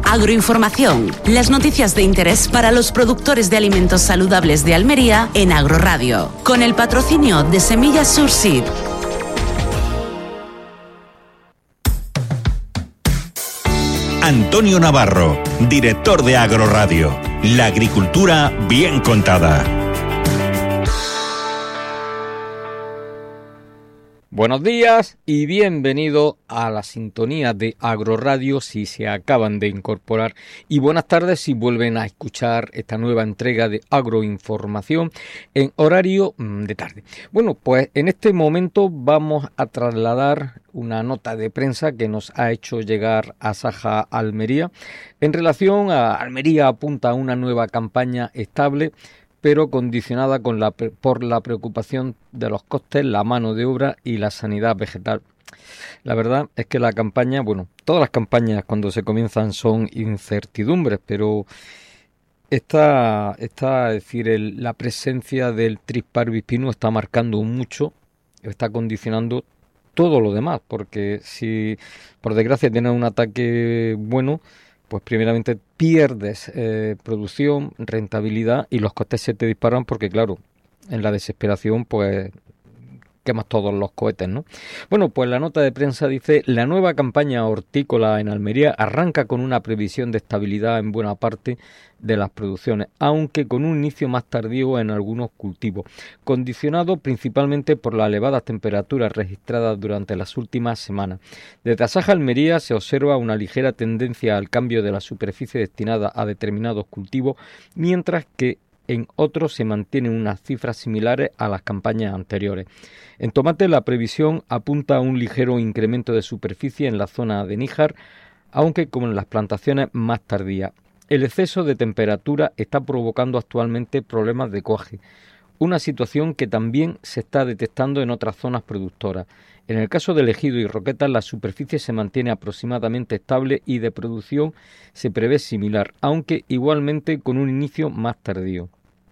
Agroinformación, las noticias de interés para los productores de alimentos saludables de Almería en Agroradio, con el patrocinio de Semillas Surseed. Antonio Navarro, director de Agroradio. La agricultura bien contada. Buenos días y bienvenido a la sintonía de Agroradio si se acaban de incorporar, y buenas tardes si vuelven a escuchar esta nueva entrega de Agroinformación en horario de tarde. Bueno, pues en este momento vamos a trasladar una nota de prensa que nos ha hecho llegar Asaja Almería. En relación a Almería apunta a una nueva campaña estable, pero condicionada por la preocupación de los costes, la mano de obra y la sanidad vegetal. La verdad es que la campaña, bueno, todas las campañas cuando se comienzan son incertidumbres, pero esta es decir, la presencia del Trix parvis pinus está marcando mucho, está condicionando todo lo demás, porque si por desgracia tienes un ataque bueno, pues primeramente pierdes producción, rentabilidad, y los costes se te disparan porque, claro, en la desesperación, pues quemas todos los cohetes, ¿no? Bueno, pues la nota de prensa dice: la nueva campaña hortícola en Almería arranca con una previsión de estabilidad en buena parte de las producciones, aunque con un inicio más tardío en algunos cultivos, condicionado principalmente por las elevadas temperaturas registradas durante las últimas semanas. Desde Asaja Almería se observa una ligera tendencia al cambio de la superficie destinada a determinados cultivos, mientras que en otros se mantienen unas cifras similares a las campañas anteriores. En tomate la previsión apunta a un ligero incremento de superficie en la zona de Níjar, aunque como en las plantaciones más tardías. El exceso de temperatura está provocando actualmente problemas de cuaje, una situación que también se está detectando en otras zonas productoras. En el caso del Ejido y Roquetas, la superficie se mantiene aproximadamente estable y de producción se prevé similar, aunque igualmente con un inicio más tardío.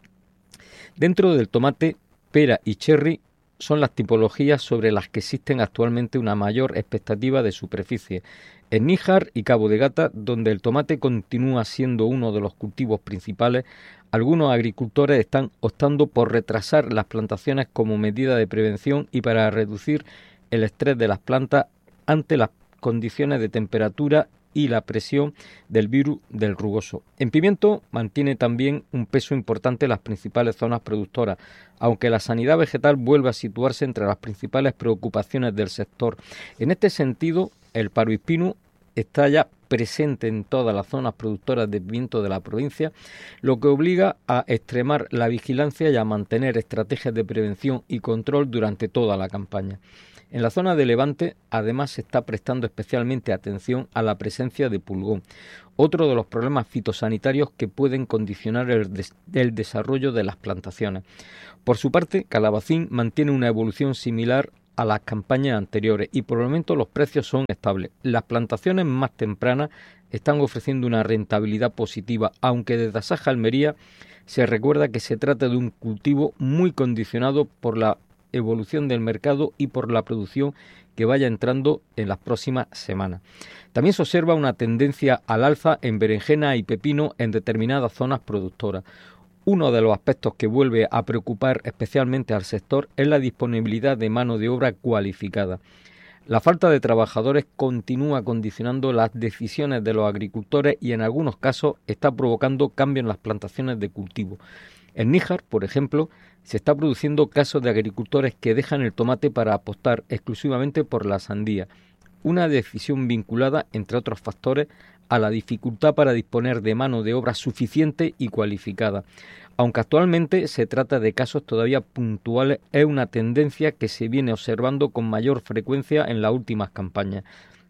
Dentro del tomate, pera y cherry son las tipologías sobre las que existen actualmente una mayor expectativa de superficie. En Níjar y Cabo de Gata, donde el tomate continúa siendo uno de los cultivos principales, algunos agricultores están optando por retrasar las plantaciones como medida de prevención y para reducir el estrés de las plantas ante las condiciones de temperatura y la presión del virus del rugoso. En pimiento mantiene también un peso importante en las principales zonas productoras, aunque la sanidad vegetal vuelve a situarse entre las principales preocupaciones del sector. En este sentido, el parvis pinus está ya presente en todas las zonas productoras de pimiento de la provincia, lo que obliga a extremar la vigilancia y a mantener estrategias de prevención y control durante toda la campaña. En la zona de Levante, además, se está prestando especialmente atención a la presencia de pulgón, otro de los problemas fitosanitarios que pueden condicionar el desarrollo de las plantaciones. Por su parte, Calabacín mantiene una evolución similar a las campañas anteriores y por el momento los precios son estables. Las plantaciones más tempranas están ofreciendo una rentabilidad positiva, aunque desde Asaja Almería se recuerda que se trata de un cultivo muy condicionado por la evolución del mercado y por la producción que vaya entrando en las próximas semanas. También se observa una tendencia al alza en berenjena y pepino en determinadas zonas productoras. Uno de los aspectos que vuelve a preocupar especialmente al sector es la disponibilidad de mano de obra cualificada. La falta de trabajadores continúa condicionando las decisiones de los agricultores y en algunos casos está provocando cambios en las plantaciones de cultivo. En Níjar, por ejemplo, se está produciendo casos de agricultores que dejan el tomate para apostar exclusivamente por la sandía, una decisión vinculada, entre otros factores, a la dificultad para disponer de mano de obra suficiente y cualificada. Aunque actualmente se trata de casos todavía puntuales, es una tendencia que se viene observando con mayor frecuencia en las últimas campañas.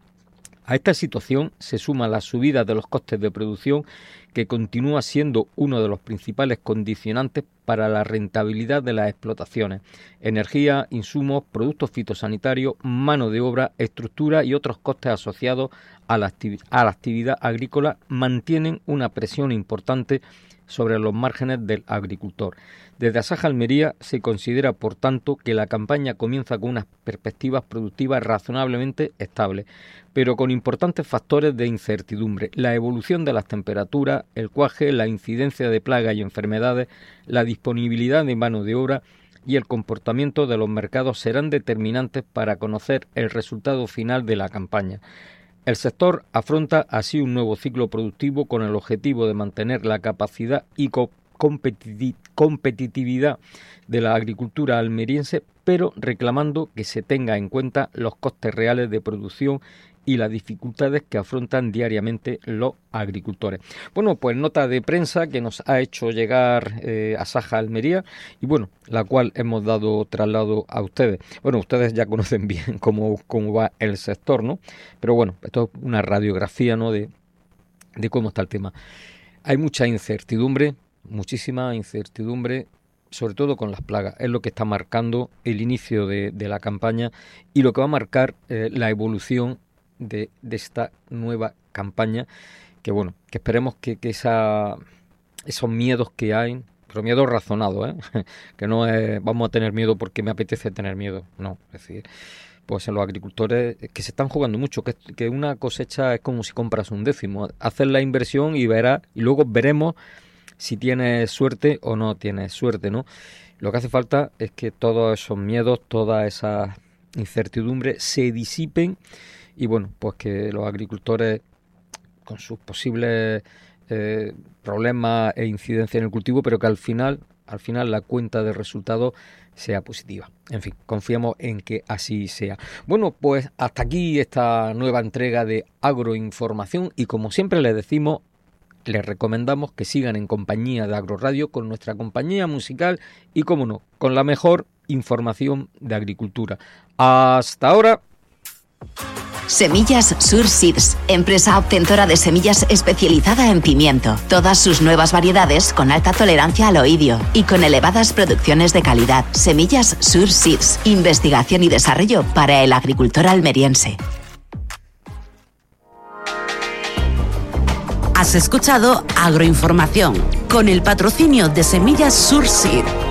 A esta situación se suma la subida de los costes de producción, que continúa siendo uno de los principales condicionantes para la rentabilidad de las explotaciones. Energía, insumos, productos fitosanitarios, mano de obra, estructura y otros costes asociados a la actividad agrícola mantienen una presión importante sobre los márgenes del agricultor. Desde Asaja Almería se considera, por tanto, que la campaña comienza con unas perspectivas productivas razonablemente estables, pero con importantes factores de incertidumbre: la evolución de las temperaturas, el cuaje, la incidencia de plagas y enfermedades, la disponibilidad de mano de obra y el comportamiento de los mercados serán determinantes para conocer el resultado final de la campaña. El sector afronta así un nuevo ciclo productivo con el objetivo de mantener la capacidad y competitividad de la agricultura almeriense, pero reclamando que se tenga en cuenta los costes reales de producción y las dificultades que afrontan diariamente los agricultores. Bueno, pues nota de prensa que nos ha hecho llegar Asaja Almería y bueno, la cual hemos dado traslado a ustedes. Bueno, ustedes ya conocen bien cómo va el sector, ¿no? Pero bueno, esto es una radiografía, ¿no?, de cómo está el tema. Hay mucha incertidumbre, muchísima incertidumbre, sobre todo con las plagas. Es lo que está marcando el inicio de la campaña y lo que va a marcar la evolución de esta nueva campaña, que bueno, que esperemos que esos miedos que hay, pero miedos razonados, que no es vamos a tener miedo porque me apetece tener miedo, no, es decir, pues en los agricultores que se están jugando mucho, que una cosecha es como si compras un décimo, hacer la inversión y luego veremos si tienes suerte o no tienes suerte, ¿no? Lo que hace falta es que todos esos miedos, toda esa incertidumbre se disipen y bueno, pues que los agricultores con sus posibles problemas e incidencia en el cultivo, pero que al final la cuenta de resultados sea positiva. En fin, confiamos en que así sea. Bueno, pues hasta aquí esta nueva entrega de Agroinformación y como siempre les decimos, les recomendamos que sigan en compañía de Agroradio con nuestra compañía musical y, como no, con la mejor información de agricultura. Hasta ahora. Semillas Sur Seeds, empresa obtentora de semillas especializada en pimiento. Todas sus nuevas variedades con alta tolerancia al oidio y con elevadas producciones de calidad. Semillas Sur Seeds, investigación y desarrollo para el agricultor almeriense. Has escuchado Agroinformación con el patrocinio de Semillas Sur Seed.